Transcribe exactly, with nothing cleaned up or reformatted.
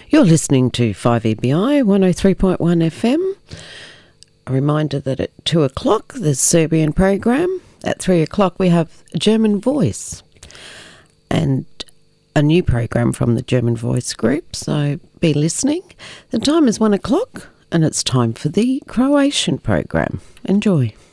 You're listening to five E B I one oh three point one F M. A reminder that at two o'clock there's Serbian program. At three o'clock we have German Voice and a new program from the German Voice group, so be listening. The time is one o'clock and it's time for the Croatian program. Enjoy.